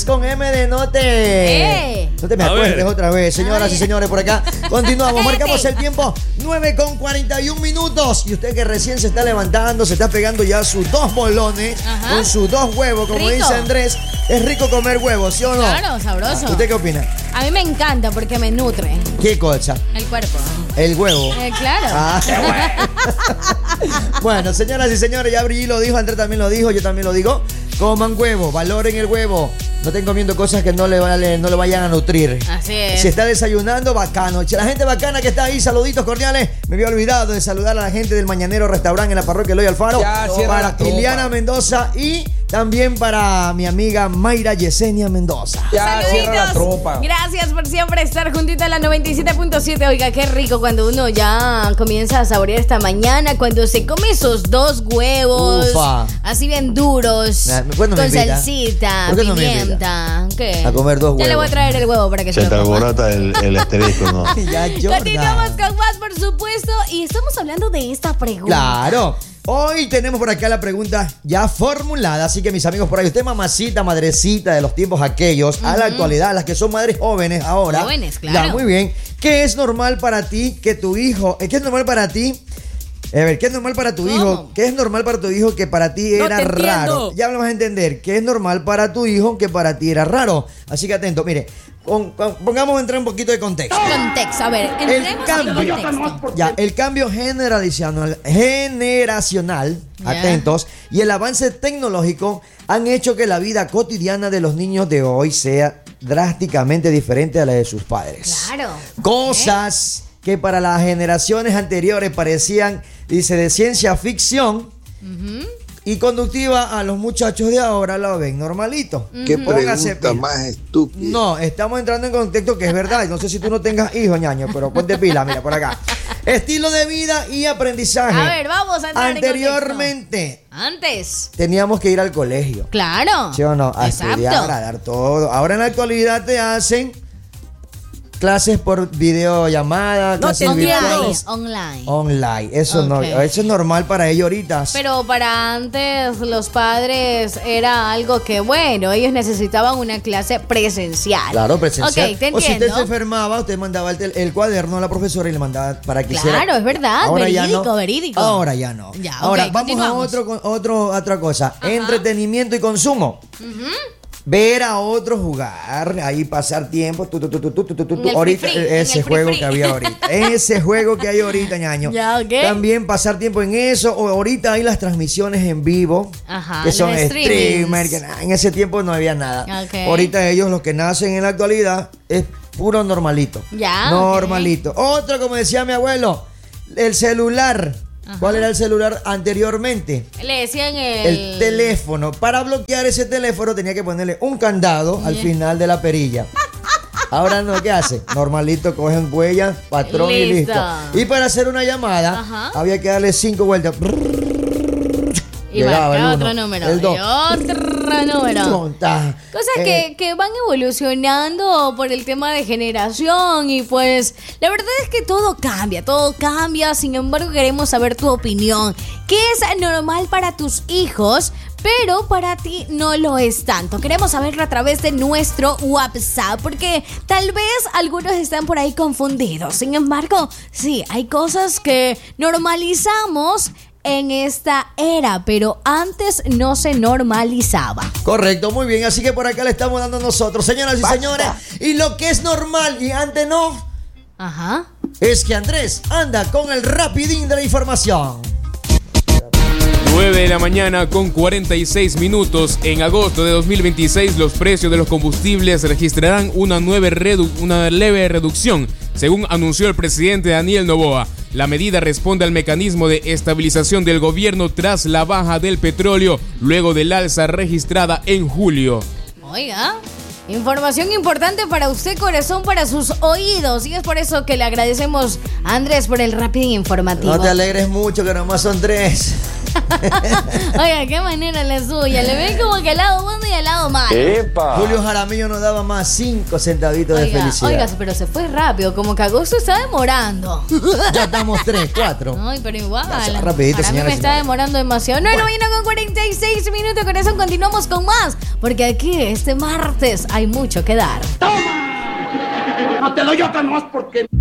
con M de Note. No te me acuerdes otra vez, señoras y señores, por acá. Continuamos, marcamos el tiempo 9:41 minutos. Y usted que recién se está levantando, se está pegando ya sus 2 bolones con sus 2 huevos, como dice Andrés. Es rico comer huevos, ¿sí o no? Claro, sabroso. ¿Usted qué opina? A mí me encanta porque me nutre. ¿Qué cosa? El cuerpo. El huevo. Claro. Bueno, señoras y señores, ya Brilli lo dijo, Andrés también lo dijo, yo también lo digo. Coman huevo, valoren el huevo. No estén comiendo cosas que no le vayan a nutrir. Así es. Si está desayunando, bacano. La gente bacana que está ahí, saluditos cordiales. Me había olvidado de saludar a la gente del Mañanero Restaurante en la parroquia Eloy Alfaro. Para Iliana Mendoza y también para mi amiga Mayra Yesenia Mendoza. Ya cierra la tropa. Gracias por siempre estar juntito a la 97.7. Oiga, qué rico cuando uno ya comienza a saborear esta mañana, cuando se come esos 2 huevos. Ufa. Así bien duros. ¿Cuándo me con invita? salsita, ¿Por qué no me pimienta. ¿Qué? A comer 2 huevos. Ya le voy a traer el huevo para que se Se te lo coma. alborota el asterisco, ¿no? Ya llora. Continuamos con más, por supuesto. Y estamos hablando de esta pregunta. Claro. Hoy tenemos por acá la pregunta ya formulada, así que mis amigos por ahí, usted mamacita, madrecita de los tiempos aquellos, a la actualidad, las que son madres jóvenes ahora. Jóvenes, claro. Ya, muy bien. ¿Qué es normal para ti que tu hijo, qué es normal para ti? A ver, ¿qué es normal para tu hijo? ¿Qué es normal para tu hijo que para ti era raro? Ya lo vas a entender. ¿Qué es normal para tu hijo que para ti era raro? Así que atento, mire. Pongamos a entrar un poquito de contexto. Contexto, a ver, entremos en contexto. Ya, el cambio generacional, atentos, y el avance tecnológico han hecho que la vida cotidiana de los niños de hoy sea drásticamente diferente a la de sus padres. Claro. Cosas que para las generaciones anteriores parecían, dice, de ciencia ficción y conductiva, a los muchachos de ahora lo ven normalito. ¿Qué pregunta más estúpida? No, estamos entrando en contexto que es verdad. No sé si tú no tengas hijos, ñaño, pero ponte pila, mira, por acá. Estilo de vida y aprendizaje. A ver, vamos a entrar anteriormente, antes teníamos que ir al colegio. Claro. ¿Sí o no? A estudiar, a dar todo. Ahora en la actualidad te hacen clases por videollamada, clases virtuales. Online. Eso no, eso es normal para ellos ahorita. Pero para antes los padres era algo que, bueno, ellos necesitaban una clase presencial. Claro, presencial. Ok, te entiendo. O si usted se enfermaba, usted mandaba el cuaderno a la profesora y le mandaba para que hiciera. Claro, es verdad. Ahora verídico, no. verídico. Ahora ya no. Ya, ahora okay, vamos a otra cosa. Entretenimiento y consumo. Ver a otros jugar, ahí pasar tiempo. Ahorita, ese juego que había ahorita. Ese juego que hay ahorita, ñaño. Ya, okay. También pasar tiempo en eso. O ahorita hay las transmisiones en vivo. Que son streamers. En ese tiempo no había nada. Okay. Ahorita ellos, los que nacen en la actualidad, es puro normalito. Ya. Normalito. Okay. Otro, como decía mi abuelo, el celular. ¿Cuál era el celular anteriormente? Le decían el teléfono. Para bloquear ese teléfono tenía que ponerle un candado al final de la perilla. Ahora no, ¿qué hace? Normalito, cogen huellas, patrón y listo. Y para hacer una llamada, había que darle 5 vueltas. Y marcaba otro número. El 2. Otro número. Cosas que van evolucionando por el tema de generación. Y pues la verdad es que todo cambia. Sin embargo, queremos saber tu opinión. ¿Qué es normal para tus hijos, pero para ti no lo es tanto? Queremos saberlo a través de nuestro WhatsApp, porque tal vez algunos están por ahí confundidos. Sin embargo, sí, hay cosas que normalizamos en esta era, pero antes no se normalizaba. Correcto, muy bien. Así que por acá le estamos dando nosotros, señoras y señores. Y lo que es normal y antes no, es que Andrés anda con el rapidín de la información. 9 de la mañana con 46 minutos. En agosto de 2026 los precios de los combustibles registrarán una leve reducción, según anunció el presidente Daniel Noboa. La medida responde al mecanismo de estabilización del gobierno tras la baja del petróleo, luego del alza registrada en julio. Oiga, información importante para usted, corazón, para sus oídos. Y es por eso que le agradecemos a Andrés por el rápido informativo. No te alegres mucho, que nomás son 3. Oiga, qué manera la suya. Le ven como que al lado bueno y al lado malo. ¡Epa! Julio Jaramillo nos daba más 5 centavitos de felicidad. Oiga, pero se fue rápido. Como que agosto está demorando. Ya estamos 3, 4. Ay, pero igual. Rapidito, para mí me está demorando demasiado. No, mañana con 46 minutos. Con eso continuamos con más. Porque aquí, este martes, hay mucho que dar. ¡Toma! No te doy otra más porque...